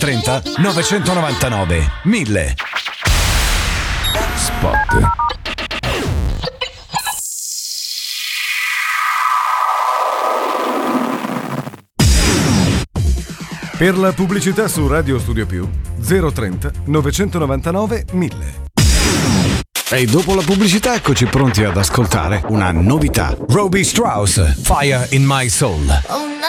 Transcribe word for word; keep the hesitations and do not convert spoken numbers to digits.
trenta novecentonovantanove mille. Spot. Per la pubblicità su Radio Studio Più zero trenta novecentonovantanove mille. E dopo la pubblicità eccoci pronti ad ascoltare una novità. Robbie Strauss, Fire in My Soul. Oh no.